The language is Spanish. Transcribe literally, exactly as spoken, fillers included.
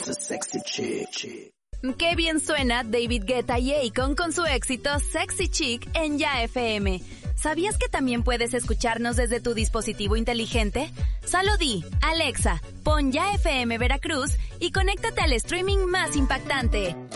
Qué bien suena David Guetta y Akon con su éxito Sexy Chick en Ya F M. ¿Sabías que también puedes escucharnos desde tu dispositivo inteligente? Solo di, Alexa, pon Ya F M Veracruz y conéctate al streaming más impactante.